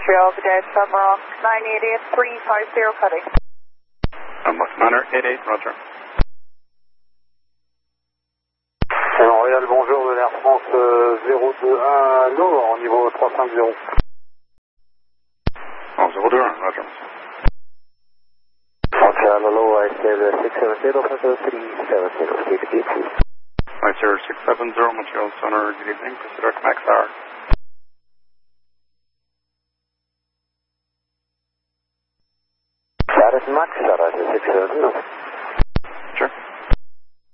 Montreal, G'day, Sumrock, 988 350 cutting. West Manor, 88, roger. Montréal, bonjour, de l'Air France 021 Nord, au niveau 350. 021, roger. Montreal, hello, I said 670, 370, state gate, please. Right, sir, 670, Montreal Center, good evening, consider Max R. That is Max R, 670.